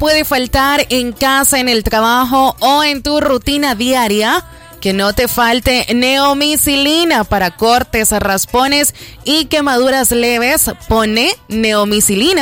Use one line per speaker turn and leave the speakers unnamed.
puede faltar en casa, en el trabajo o en tu rutina diaria. Que no te falte neomicilina para cortes, raspones y quemaduras leves. Pone neomicilina.